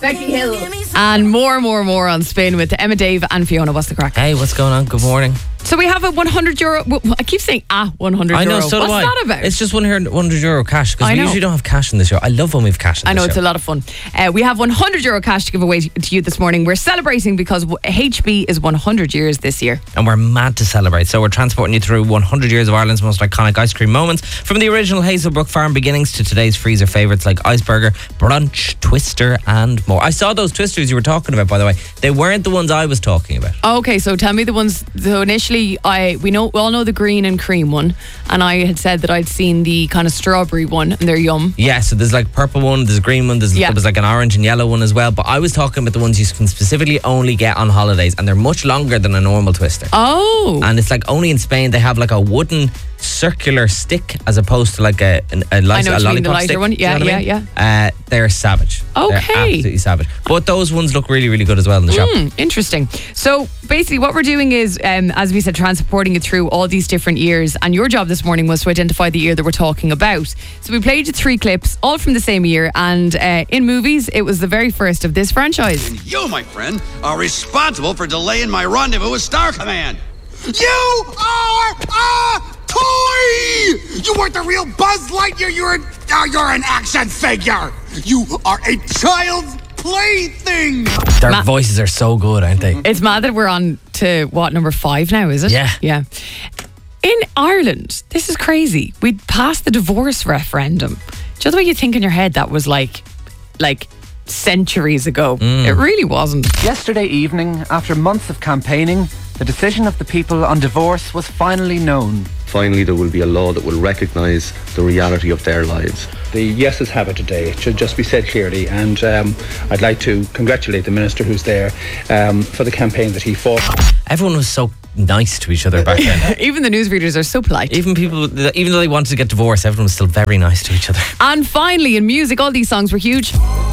Becky Hill. And more on Spin with Emma, Dave and Fiona. What's the crack? Hey, what's going on? Good morning. So we have a €100. I keep saying €100. I know, so What's do I. that about? It's just €100 cash, because we know. usually don't have cash in the show. I love when we have cash in the show. I know, it's a lot of fun. We have €100 cash to give away to you this morning. We're celebrating because HB is 100 years this year. And we're mad to celebrate. So we're transporting you through 100 years of Ireland's most iconic ice cream moments, from the original Hazelbrook Farm beginnings to today's freezer favourites like Iceberger, Brunch, Twister and more. I saw those Twisters you were talking about, by the way. They weren't the ones I was talking about. Okay, so tell me the ones. So initially, we all know the green and cream one, and I had said that I'd seen the kind of strawberry one, and they're yum. Yeah, so there's like purple one, there's a green one, there was like an orange and yellow one as well. But I was talking about the ones you can specifically only get on holidays, and they're much longer than a normal Twister. Oh. And it's like only in Spain they have like a wooden circular stick as opposed to like a lollipop stick. One. Yeah, you know what I mean? They're savage. Okay. They're absolutely savage. But those ones look really, really good as well in the shop. Interesting. So basically what we're doing is, as we said, transporting you through all these different years, and your job this morning was to identify the year that we're talking about. So we played you 3 clips, all from the same year, and in movies, it was the very first of this franchise. And you, my friend, are responsible for delaying my rendezvous with Star Command. You are a toy! You weren't the real Buzz Lightyear. You're an action figure. You are a child's plaything. Their voices are so good, aren't they? It's mad that we're on to, number 5 now, is it? Yeah. Yeah. In Ireland, this is crazy. We'd passed the divorce referendum. Do you know the way you think in your head that was like centuries ago? It really wasn't. Yesterday evening, after months of campaigning, the decision of the people on divorce was finally known. Finally, there will be a law that will recognise the reality of their lives. The yeses have it today. It should just be said clearly, and I'd like to congratulate the Minister who's there for the campaign that he fought. Everyone was so nice to each other back then. Even the newsreaders are so polite. Even though they wanted to get divorced, everyone was still very nice to each other. And finally, in music, all these songs were huge.